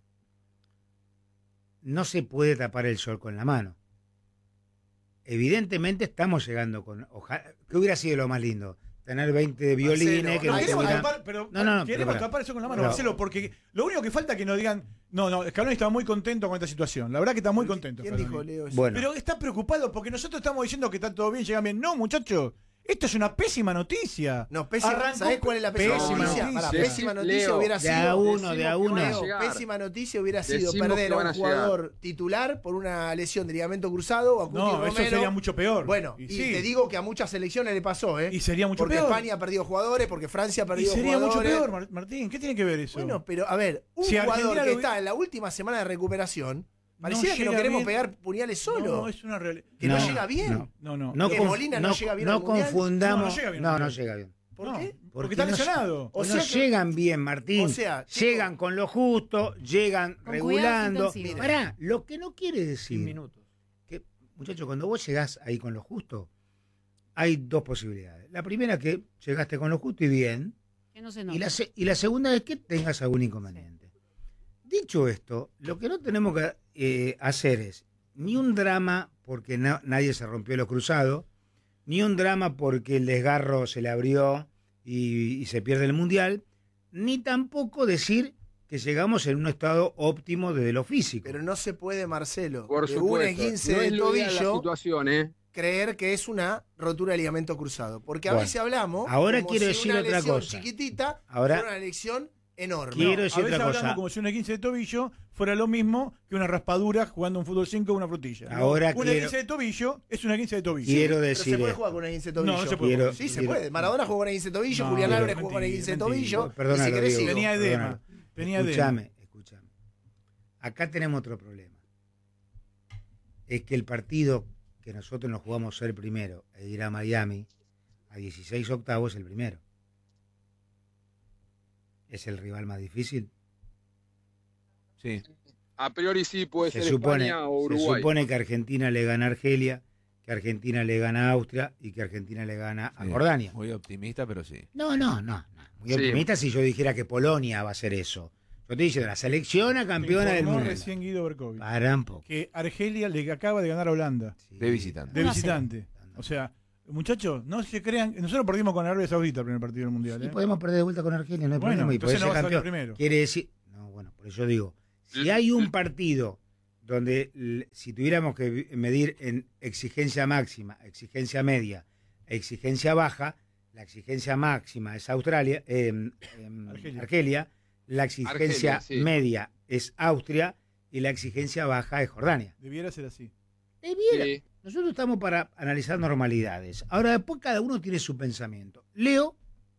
No se puede tapar el sol con la mano. Evidentemente estamos llegando con... Ojalá, ¿qué hubiera sido lo más lindo? Tener veinte de violines Marcelo, que no ahí queremos Mira. tuvieran... tapar, pero No, no, no, queremos pero pará. tapar eso con la mano, Pero- Marcelo, porque lo único que falta es que nos digan, no, no, Scaloni está muy contento con esta situación. La verdad que está muy contento. ¿Quién Scaloni. dijo, Leo? eso? Bueno, Pero está preocupado porque nosotros estamos diciendo que está todo bien, llegan bien. No, muchachos, esto es una pésima noticia. No, pésima, Arrancó- ¿sabés cuál es la pésima, pésima noticia? noticia. Pará, pésima noticia Leo, hubiera de sido... a uno, de a decimos que uno. van a Leo, llegar. pésima noticia hubiera sido Decimos perder que a van un a llegar. jugador titular por una lesión de ligamento cruzado o a Cuti No, Romero. eso sería mucho peor. Bueno, Y y, sí. te digo que a muchas selecciones le pasó, ¿eh? Y sería mucho porque peor. España ha perdido jugadores, porque Francia ha Y perdido sería mucho jugadores. peor, Mar- Martín. ¿Qué tiene que ver eso? Bueno, pero a ver, un Si jugador Argentina que lo- está en la última semana de recuperación, pareciera que llega no queremos bien. pegar puñales solo. No, es una realidad. que no, llega bien. no. No, no. No, ¿Que conf- Molina no llega bien no al Mundial? confundamos. No, no llega bien No, al no Mundial. llega bien. ¿Por No, qué? Porque está no- lesionado. O no sea que- llegan bien, Martín. O sea, chico- llegan con lo justo, llegan Con regulando. cuidados intensivos. Pará, lo que no quiere Sin decir minutos. que, muchachos, cuando vos llegás ahí con lo justo, hay dos posibilidades. La primera que llegaste con lo justo y bien, Que no se y nota. la, se- y la segunda es que tengas algún inconveniente. Dicho esto, lo que no tenemos que eh, hacer es ni un drama porque na- nadie se rompió los cruzados, ni un drama porque el desgarro se le abrió y, y se pierde el mundial, ni tampoco decir que llegamos en un estado óptimo desde lo físico. Pero no se puede, Marcelo, Por de un supuesto. esguince no de es lo ideal la tobillo situación, ¿eh? creer que es una rotura de ligamento cruzado. Porque a Bueno, veces hablamos ahora como quiero si decir una otra lesión cosa. chiquitita Ahora- fuera una lesión enorme. Quiero No, decir a veces otra hablamos cosa. como si una esguince de tobillo fuera lo mismo que una raspadura jugando un fútbol cinco o una frutilla. ¿no? Ahora una quiero- esguince de tobillo es una esguince de tobillo. Quiero Pero decir se puede esto. jugar con una esguince de tobillo. No, no se puede Quiero- Sí, se quiero- puede. Maradona jugó con una esguince de tobillo, No, Julián pero Álvarez jugó con una mentira, esguince de mentira. tobillo. Perdónalo, y si querés Diego. sigo. Tenía edema. Perdónalo. Tenía edema. Escúchame, escúchame. Acá tenemos otro problema. Es que el partido que nosotros nos jugamos ser primero e ir a Miami a dieciséis octavos es el primero. ¿Es el rival más difícil? Sí. A priori sí puede Se ser supone, España o se Uruguay. supone que Argentina le gana a Argelia, que Argentina le gana a Austria y que Argentina le gana a Sí. Jordania. Muy optimista, pero sí. No, no, no. no. Muy Sí. optimista si yo dijera que Polonia va a hacer eso. Yo te dije, la selección a campeona del Informó mundo. recién Guido Berkovic Para un poco. que Argelia le acaba de ganar a Holanda Sí. De visitante. de uno a cero. visitante. O sea, muchachos, no se crean. Nosotros perdimos con Arabia Saudita el primer partido del Mundial. Sí, ¿eh? podemos perder de vuelta con Argelia, no hay Bueno, problema. Y puede entonces no ser vas a salir campeón. primero. Quiere decir. No, bueno, por eso digo. Si hay un partido donde, l- si tuviéramos que vi- medir en exigencia máxima, exigencia media, exigencia baja, la exigencia máxima es Australia, eh, em, Argelia. Argelia, la exigencia Argelia, sí. media es Austria y la exigencia baja es Jordania. Debiera ser así. Debiera. Sí. Nosotros estamos para analizar normalidades. Ahora, después cada uno tiene su pensamiento. Leo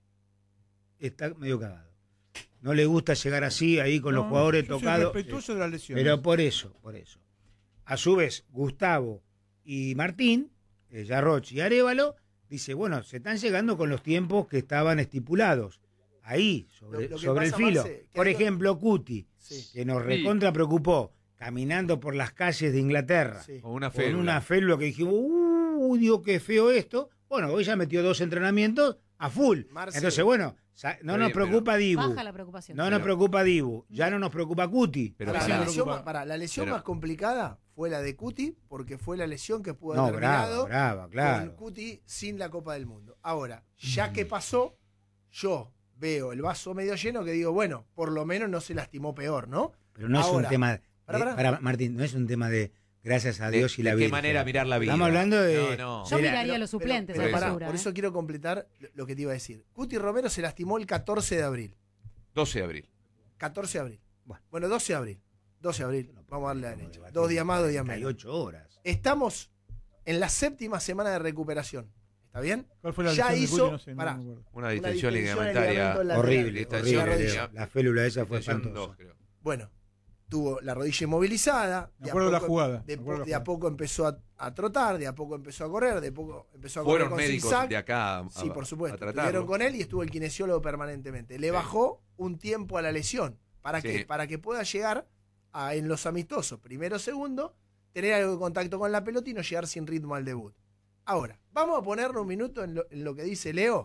está medio cagado. No le gusta llegar así, ahí con los No, jugadores yo soy tocados. respetuoso de las lesiones. Pero por eso, por eso. A su vez, Gustavo y Martín, eh, Yarroch y Arévalo, dice, bueno, se están llegando con los tiempos que estaban estipulados. Ahí, sobre, Lo- lo que sobre el pasa, filo. Marce, que Por hay- ejemplo, Cuti, Sí, que nos Sí. recontra preocupó, caminando por las calles de Inglaterra, sí. Con una con férula. una félula que dijimos, uh, Dios, qué feo esto. Bueno, hoy ya metió dos entrenamientos a full. Marce. Entonces, bueno, sa- no Está nos bien, preocupa Dibu. Baja la preocupación. No nos Pero- preocupa Dibu. Ya no nos preocupa Cuti. Pero Ahora, sí la, me lesión, preocupa. más- pará, la lesión Pero- más complicada fue la de Cuti, porque fue la lesión que pudo No, haber brava, terminado brava, con claro. Cuti sin la Copa del Mundo. Ahora, ya que pasó, yo veo el vaso medio lleno que digo, bueno, por lo menos no se lastimó peor, ¿no? Pero no es Ahora, un tema. De, pará, pará. pará, Martín, no es un tema de gracias a ¿De- Dios y la de vida. qué manera mirar la vida? Estamos hablando de. No, no. Yo de la- miraría a Pero- los suplentes pero a la pará, altura, por ¿eh? eso quiero completar lo que te iba a decir. Cuti Romero se lastimó el catorce de abril. doce de abril. catorce de abril. Bueno. Bueno, doce de abril. doce de abril. No, Vamos a darle la no, derecha. debatir Dos días más, dos días cuarenta y menos. ocho horas. Estamos en la séptima semana de recuperación. ¿Está bien? ¿Cuál fue la Ya lesión de hizo- Cuti? No sé, no pará. me acuerdo. Una distensión distensión en el ligamentaria. ligamento lateral. Horrible, distensión horrible. rodilla. La félula esa fue Distensión espantosa. dos, creo. Bueno, tuvo la rodilla inmovilizada. Me de a acuerdo de la poco- jugada, De, me acuerdo po- de la de a jugada. poco empezó a, a trotar, de a poco empezó a correr, de poco empezó a correr Fueron con médicos zigzag. de acá a, Sí, por a supuesto. tratarlo. Estuvieron con él y estuvo el kinesiólogo permanentemente. Le Sí. bajó un tiempo a la lesión. ¿Para Sí. qué? Para que pueda llegar a, en los amistosos, primero, segundo, tener algo de contacto con la pelota y no llegar sin ritmo al debut. Ahora, vamos a ponernos un minuto en lo, en lo que dice Leo.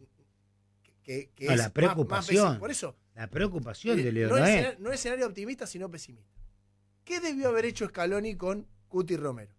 Que, que No, es la más- más preocupación. pesimista. Por eso, La preocupación eh, de Leo, no, ¿no es es? escena- no es escenario optimista, sino pesimista. ¿Qué debió haber hecho Scaloni con Cuti Romero?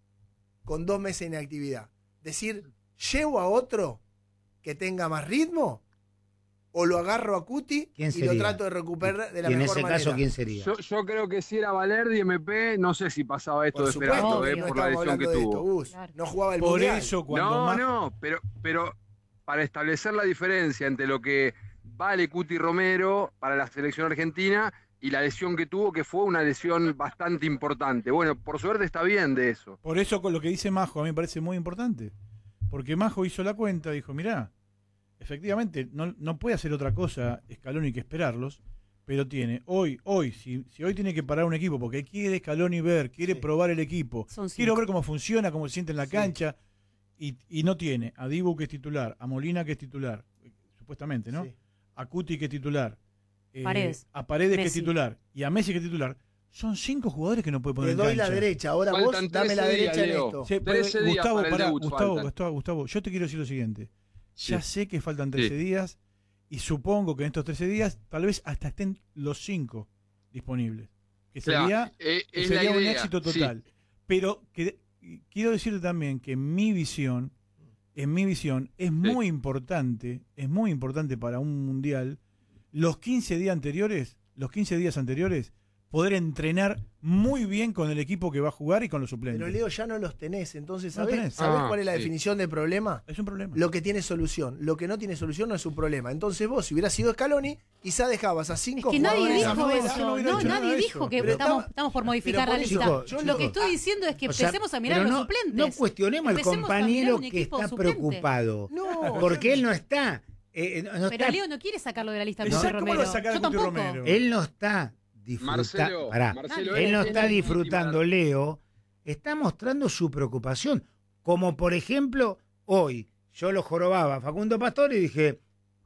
Con dos meses de inactividad. Decir, ¿llevo a otro que tenga más ritmo? ¿O lo agarro a Cuti ¿Quién y lo sería? trato de recuperar de la Y en mejor ese manera? caso, ¿quién sería? Yo, yo creo que si era Valerdi M P, no sé si pasaba esto Por de supuesto, Esperanto, obvio. eh, no por la estamos lesión que hablando de esto, tuvo. Gus. Claro. No jugaba el Por Mundial. eso, cuando No, más- no, pero, pero para establecer la diferencia entre lo que vale Cuti Romero para la selección argentina y la lesión que tuvo, que fue una lesión bastante importante. Bueno, por suerte está bien de eso. Por eso con lo que dice Majo a mí me parece muy importante. Porque Majo hizo la cuenta, dijo, mirá, efectivamente no, no puede hacer otra cosa Scaloni que esperarlos, pero tiene, hoy, hoy, si, si hoy tiene que parar un equipo porque quiere Scaloni ver, quiere Sí. probar el equipo, Son quiero cinco. ver cómo funciona, cómo se siente en la Sí. cancha, y, y no tiene a Dibu que es titular, a Molina que es titular, eh, supuestamente, ¿no? Sí. A Cuti que es titular, eh, Paredes. a Paredes que es Messi. titular y a Messi que es titular, son cinco jugadores que no puede poner Te en doy la cancha. derecha, ahora Faltan vos dame la trece días, derecha en Leo. esto. Sí, pero, trece días Gustavo, para el pará, debut Gustavo, faltan. Gustavo, Gustavo, yo te quiero decir lo siguiente. Ya Sí. sé que faltan trece Sí. días y supongo que en estos trece días tal vez hasta estén los cinco disponibles. Que O sea, sería, eh, que es sería la un idea, éxito sí. total. Pero que, quiero decirte también que en mi visión, en mi visión, es muy importante, es muy importante para un mundial, los quince días anteriores, los quince días anteriores, poder entrenar muy bien con el equipo que va a jugar y con los suplentes. Pero Leo, ya no los tenés. Entonces, No ¿sabés, tenés. ¿sabés Ah, cuál es la sí. definición del problema? Es un problema. Lo que tiene solución. Lo que no tiene solución no es un problema. Entonces vos, si hubieras sido Scaloni, quizá dejabas a Es cinco que nadie jugadores dijo afuera. yo no eso. hubiera No, hecho nada nadie de dijo eso. que Pero estamos, estaba- estamos por pero modificar por la eso, lista. chicos, yo Lo digo- que estoy diciendo es que O sea, empecemos a mirar pero los no, suplentes. no cuestionemos al Empecemos a mirar compañero un que equipo está suplente. preocupado. No, Porque él no está. eh, no Pero está Leo no quiere sacarlo de la lista de No, Cuti ¿cómo lo Romero. sacar a Yo Cuti tampoco. Romero? él no está disfrutando. Marcelo, Pará, Marcelo, él no es está legítima. disfrutando, Leo, está mostrando su preocupación. Como por ejemplo, hoy yo lo jorobaba a Facundo Pastor y dije,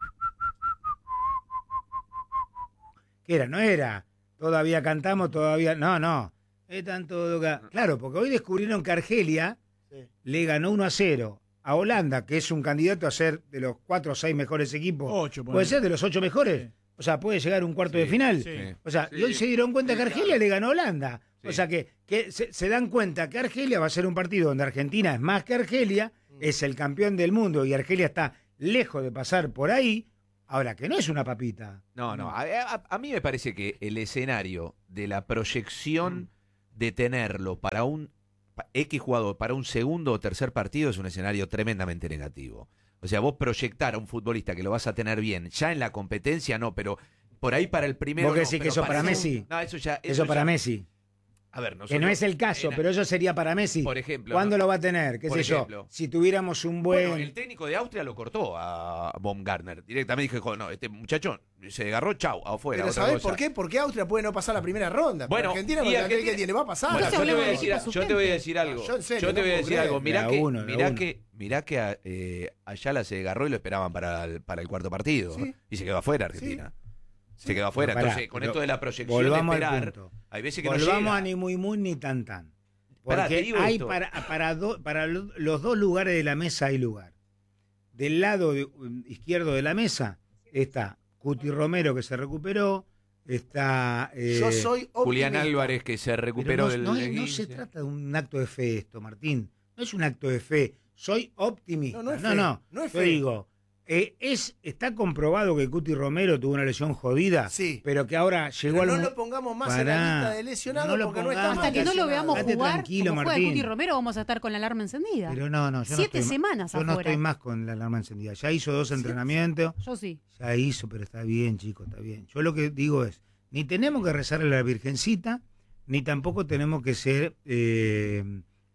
¿qué era? No era, todavía cantamos, todavía, no, no. Están todo acá. Claro, porque hoy descubrieron que Argelia Sí. le ganó uno a cero a Holanda, que es un candidato a ser de los cuatro o seis mejores equipos. Ocho, ¿Puede ser de los ocho mejores? Sí. O sea, puede llegar a un cuarto Sí, de final. sí. O sea, Sí. y hoy se dieron cuenta Sí, que Argelia claro. le ganó a Holanda. Sí. O sea, que, que se, se dan cuenta que Argelia va a ser un partido donde Argentina es más que Argelia, es el campeón del mundo y Argelia está lejos de pasar por ahí. Ahora, que no es una papita. No, no. A, a- a mí me parece que el escenario de la proyección de tenerlo para un pa- X jugador, para un segundo o tercer partido, es un escenario tremendamente negativo. O sea, vos proyectar a un futbolista que lo vas a tener bien, ya en la competencia no, pero por ahí para el primero. ¿Vos no, decís que pero eso para el Messi? segundo- No, eso ya. Eso, para ya- Messi. A ver, Que nosotros, no es el caso, en- pero eso sería para Messi. Por ejemplo. ¿Cuándo ¿no? lo va a tener? ¿Qué Por sé ejemplo. yo? Si tuviéramos un buen... Bueno, el técnico de Austria lo cortó a Baumgartner. Directamente dijo, no, este muchacho se agarró, chau, afuera. Pero otra ¿sabés cosa. por qué? Porque Austria puede no pasar la primera ronda. Bueno, Pero Argentina, y con el plantel Argentina- que tiene, va a pasar. Bueno, Eso yo te, voy a hablamos decir, de a- equipo yo te voy a suplente. decir algo. Yo en serio, yo te no voy a puedo decir creer. algo. Mirá La que, uno, la mirá uno. que, mirá que eh, Ayala se agarró y lo esperaban para el, para el cuarto partido. Sí. Y se quedó afuera Argentina. Se quedó afuera. Pero pará, Entonces, con pero esto de la proyección de volvamos al esperar, punto. hay veces que no Volvamos llega. a ni muy muy ni tan tan. Pará, Porque te digo hay esto. para, para, do- para lo- los dos lugares de la mesa hay lugar. Del lado de- um, izquierdo de la mesa está Cuti Romero, que se recuperó, está... eh, Yo soy Julián optimista. Álvarez, que se pero recuperó no, del no es- del no esguince. se trata de un acto de fe esto, Martín. No es un acto de fe. Soy optimista. No, No, no es no. fe, no. no es Yo fe. digo, eh, es, está comprobado que Cuti Romero tuvo una lesión jodida, Sí. pero que ahora llegó Pero al... no mu- lo pongamos más en Pará, la lista de lesionados no lo porque no está pongamos. más Hasta que no lo lesionado. veamos Quédate jugar tranquilo, como juega Martín. Cuti Romero, vamos a estar con la alarma encendida. Pero no, no, yo Siete no estoy, semanas Yo no afuera. estoy más con la alarma encendida. Ya hizo dos entrenamientos, Yo sí. ya hizo, pero está bien, chicos, está bien. Yo lo que digo es, ni tenemos que rezarle a la Virgencita, ni tampoco tenemos que ser eh,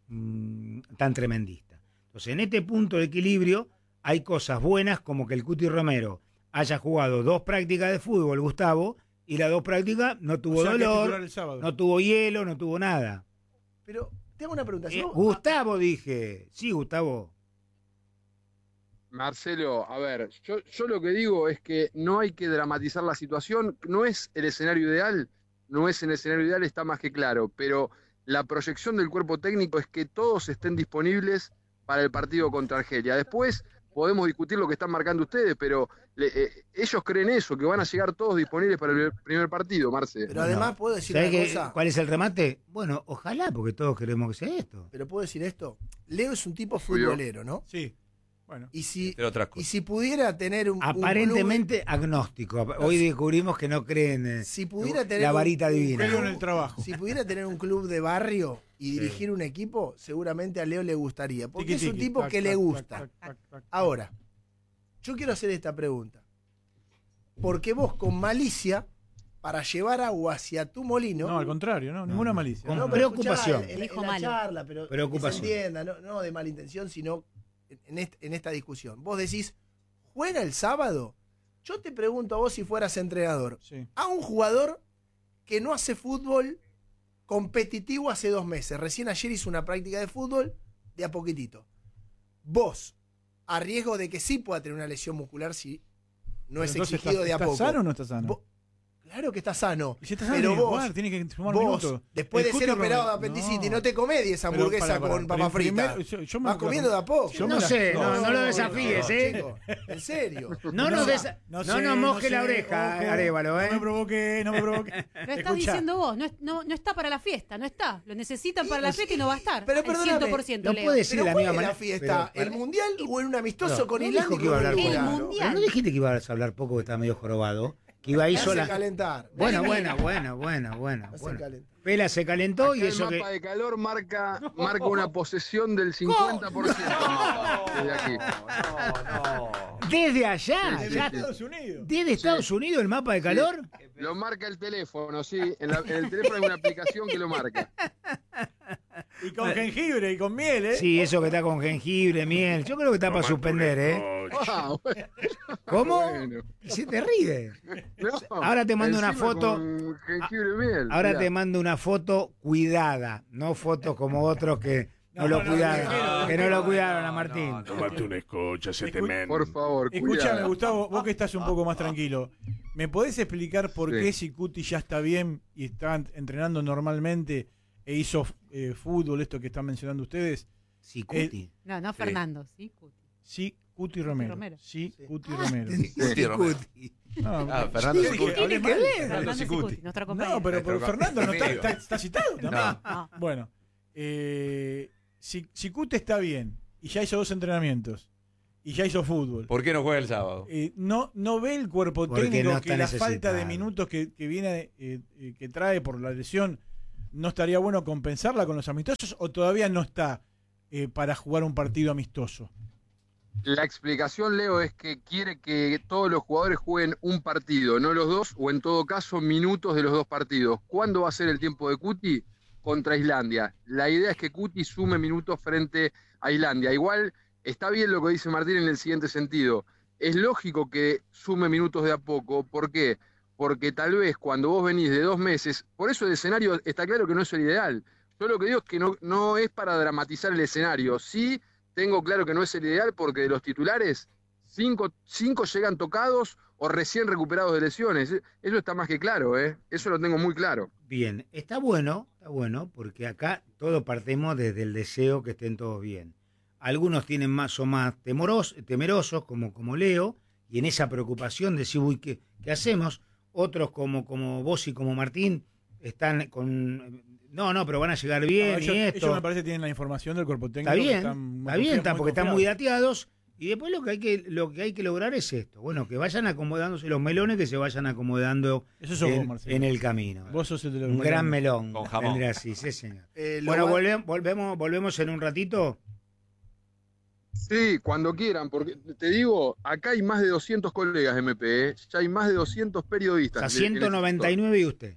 mm, tan tremendistas. Entonces, en este punto de equilibrio, hay cosas buenas como que el Cuti Romero haya jugado dos prácticas de fútbol, Gustavo, y las dos prácticas no tuvo O sea, que es dolor, titular el sábado. no tuvo hielo, no tuvo nada. Pero te hago una pregunta. Si Eh, vos- Gustavo, dije. Sí, Gustavo. Marcelo, a ver, yo, yo lo que digo es que no hay que dramatizar la situación, no es el escenario ideal, no es el escenario ideal, está más que claro, pero la proyección del cuerpo técnico es que todos estén disponibles para el partido contra Argelia. Después podemos discutir lo que están marcando ustedes, pero le- eh, ellos creen eso, que van a llegar todos disponibles para el primer partido, Marce. Pero además puedo decir ¿Sabés una qué- cosa. cuál es el remate? Bueno, ojalá, porque todos queremos que sea esto. Pero puedo decir esto. Leo es un tipo Obvio. futbolero, ¿no? Sí. Bueno. Y si, Entre otras y cosas. si pudiera tener un. un Aparentemente agnóstico. Hoy descubrimos que no creen club- en si pudiera tener la un- varita un divina. Creo club- en el trabajo. Si pudiera tener un club de barrio y dirigir un equipo, seguramente a Leo le gustaría. Porque Tiki, es un tiki, tipo tac, que le tac, gusta. tac, tac, tac, tac. Ahora, yo quiero hacer esta pregunta. Porque vos con malicia, para llevar agua hacia tu molino. No, al contrario, no, ninguna no. malicia. Con No, pero preocupación. escuchá, en, en Dijo la malo. charla, pero Preocupación. que se entienda, no, no de mala intención, sino en, est- en esta discusión. Vos decís, ¿juega el sábado? Yo te pregunto a vos si fueras entrenador. Sí. A un jugador que no hace fútbol competitivo hace dos meses. Recién ayer hizo una práctica de fútbol de a poquitito. Vos, a riesgo de que sí pueda tener una lesión muscular si no es Entonces, exigido ¿está, de a ¿está poco. sano o no está sano? Vos- claro que está sano. Y si está sano, pero tiene que vos, jugar, tiene que sumar Vos, minutos. después El de ser Cuti operado de Romero- apendicitis, no, no. te comés diez Pero, hamburguesas pará, pará, con pero papa frita. primero, yo- yo me- Vas comiendo de a poco. Yo me No la- sé, no, no lo desafíes, ¿eh? chico, en serio. No nos, desa- no sé, nos moje sé, la oreja, ojo, Arévalo, ¿eh? No me provoque, no me provoque. Lo estás Escuchá, diciendo vos, no, es- no, no está para la fiesta, no está. Lo necesitan para la fiesta y no va a estar. Pero El perdóname, cien por ciento, no Leo. puede ser Pero de la ¿cuál misma es manera. la fiesta? Pero, ¿El mundial o en un amistoso No, con no Irlanda dijo y que iba a con hablar Uruguay? El poco. mundial. Pero no dijiste que ibas a hablar poco, que estaba medio jorobado. Que iba ahí Me hace sola. calentar. Bueno, Me bueno, bueno, bueno, bueno. hace bueno. calentar. Pela se calentó y Acá el eso mapa que. de calor marca, marca una posesión del cincuenta por ciento desde aquí. Desde allá, Sí, sí, ya- sí. Estados Unidos. desde Estados Unidos el mapa de calor. Lo marca el teléfono, sí. En, la- en el teléfono hay una aplicación que lo marca. Y con jengibre y con miel, ¿eh? Sí, eso que está con jengibre, miel. Yo creo que está para suspender, ¿eh? Ah, bueno. ¿Cómo? Bueno. Y se te ríe. No, Ahora te mando una encima foto. con jengibre y miel, Ahora mirá. te mando una foto cuidada, no fotos como otros que no, No, lo no, cuidaron, no, que no, no lo no, cuidaron a no, Martín. no, no. Tomate una escucha, se te Escu- men. Por favor, Escúchame, cuidado. Gustavo, vos que estás un poco más tranquilo, ¿me podés explicar por Sí. qué si Cuti ya está bien y está entrenando normalmente e hizo eh, fútbol, esto que están mencionando ustedes? Sí, Cuti. No, no Fernando, sí, Cuti. Sí, Cuti Romero. Romero. Sí, Sí. Cuti Ah, Romero. Sí, Sí, Romero. Cuti. No, Ah, Fernando sí, Sicuti. dije, hablé Tiene que mal. ver. Fernando Sicuti. Sicuti, nuestro compañero. No, pero, pero Nuestro Fernando no está, amigo. está- está citado también. No. No. Bueno, eh, si, si Cuti está bien y ya hizo dos entrenamientos y ya hizo fútbol, ¿Por qué no juega el sábado? eh, no, no ve el cuerpo Porque técnico no que está la falta de necesitado. minutos que, que viene eh, eh, que trae por la lesión no estaría bueno compensarla con los amistosos o todavía no está eh, para jugar un partido amistoso. La explicación, Leo, es que quiere que todos los jugadores jueguen un partido, no los dos, o en todo caso minutos de los dos partidos. ¿Cuándo va a ser el tiempo de Cuti? Contra Islandia. La idea es que Cuti sume minutos frente a Islandia. Igual está bien lo que dice Martín en el siguiente sentido. Es lógico que sume minutos de a poco. ¿Por qué? Porque tal vez cuando vos venís de dos meses, por eso el escenario está claro que no es el ideal. Yo lo que digo es que no, no es para dramatizar el escenario. Sí, tengo claro que no es el ideal porque de los titulares, cinco, cinco llegan tocados o recién recuperados de lesiones. Eso está más que claro, ¿eh? Eso lo tengo muy claro. Bien, está bueno, está bueno, porque acá todos partimos desde el deseo que estén todos bien. Algunos tienen más o más temoros, temerosos, como, como Leo, y en esa preocupación de decir, uy, ¿qué, qué hacemos? Otros como, como vos y como Martín están con... No, no, pero van a llegar bien No, ellos, y esto. ellos me parece que tienen la información del cuerpo técnico. Está que bien, están está bien, está, muy porque están muy confiados. dateados. Y después lo que hay que lo que hay que lograr es esto. Bueno, que vayan acomodándose los melones, que se vayan acomodando Eso sos vos, en, Marcelo. en el camino. Vos sos el de los Un gran melones. melón. Con jamón. vendría así, sí, señor. Eh, lo Bueno, va- volve- volvemos, volvemos en un ratito. Sí, cuando quieran, porque te digo, acá hay más de doscientos colegas de M P, ¿eh? Ya hay más de doscientos O periodistas. sea, en- en este ciento noventa y nueve y usted.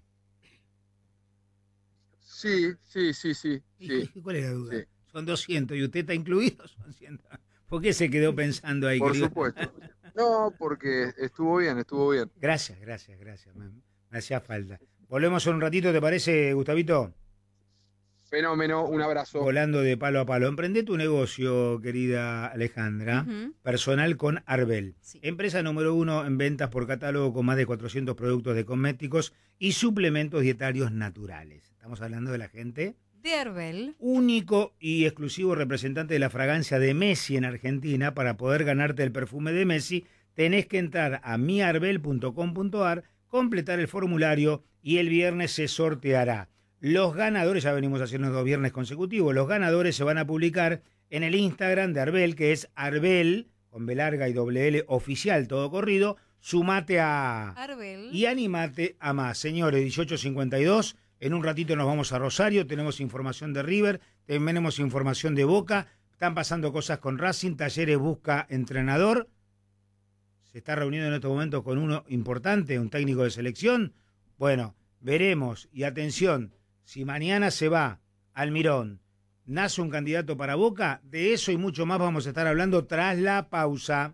sector. Sí, sí, sí, sí. sí. ¿Y ¿Cuál es la duda? sí. Son doscientos y usted está incluido. Son cien. ¿Por qué se quedó pensando ahí? Por querido? supuesto. No, porque estuvo bien, estuvo bien. Gracias, gracias, gracias. Me, me hacía falta. Volvemos en un ratito, ¿te parece, Gustavito? Fenómeno, un abrazo. Volando de palo a palo. Emprende tu negocio, querida Alejandra, Ujú. personal con Arbel. Sí. Empresa número uno en ventas por catálogo con más de cuatrocientos productos de cosméticos y suplementos dietarios naturales. Estamos hablando de la gente. De Arbel. Único y exclusivo representante de la fragancia de Messi en Argentina. Para poder ganarte el perfume de Messi, tenés que entrar a mi arbel punto com punto ar, completar el formulario y el viernes se sorteará. Los ganadores, ya venimos haciendo dos viernes consecutivos, los ganadores se van a publicar en el Instagram de Arbel, que es Arbel, con B larga y doble L, oficial, todo corrido. Sumate a... Arbel. Y animate a más. Señores, dieciocho cincuenta y dos, en un ratito nos vamos a Rosario, tenemos información de River, tenemos información de Boca, están pasando cosas con Racing, Talleres busca entrenador, se está reuniendo en estos momentos con uno importante, un técnico de selección. Bueno, veremos, y atención, si mañana se va Almirón, nace un candidato para Boca, de eso y mucho más vamos a estar hablando tras la pausa.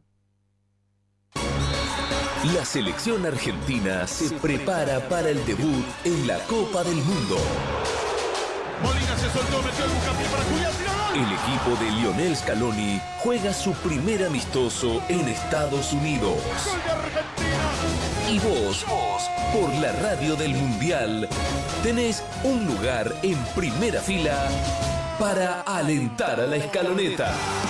La selección argentina se prepara para el debut en la Copa del Mundo. Molina se soltó, metió el buscapié para Julián, tiró gol. El equipo de Lionel Scaloni juega su primer amistoso en Estados Unidos. Gol de Argentina. Y vos, por la radio del Mundial, tenés un lugar en primera fila para alentar a la escaloneta.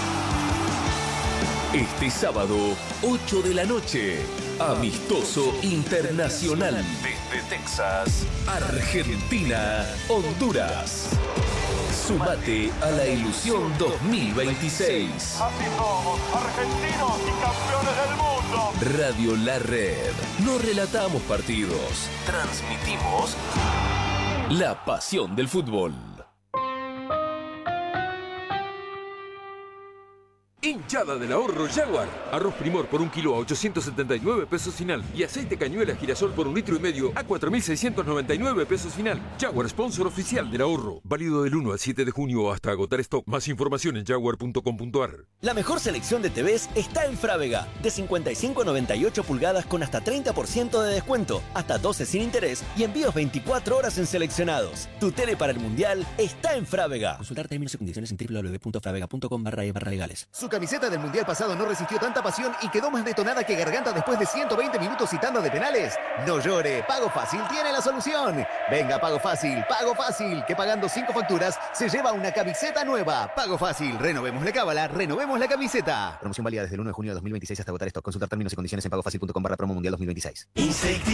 Este sábado, ocho de la noche, amistoso internacional desde Texas, Argentina, Honduras. Sumate a la ilusión dos mil veintiséis. Así somos, argentinos y campeones del mundo. Radio La Red. No relatamos partidos, transmitimos la pasión del fútbol. En hinchada del ahorro Jaguar. Arroz Primor por un kilo a ochocientos setenta y nueve pesos final. Y aceite cañuela girasol por un litro y medio a cuatro mil seiscientos noventa y nueve pesos final. Jaguar, sponsor oficial del ahorro. Válido del uno al siete de junio hasta agotar stock. Más información en jaguar punto com punto a r. La mejor selección de T Vs está en Frávega. De cincuenta y cinco a noventa y ocho pulgadas con hasta treinta por ciento de descuento. Hasta doce sin interés y envíos veinticuatro horas en seleccionados. Tu tele para el Mundial está en Frávega. Consultar términos y condiciones en doble u doble u doble u punto fravega punto com barra e barra legales. Su camiseta del Mundial pasado no resistió tanta pasión y quedó más detonada que Garganta después de ciento veinte minutos y tanda de penales. No llore, Pago Fácil tiene la solución. Venga, Pago Fácil, Pago Fácil, que pagando cinco facturas se lleva una camiseta nueva. Pago Fácil, renovemos la cábala, renovemos la camiseta. Promoción válida desde el uno de junio de dos mil veintiséis hasta agotar stock. Consultar términos y condiciones en pagofacil punto com barra promo mundial dos mil veintiséis.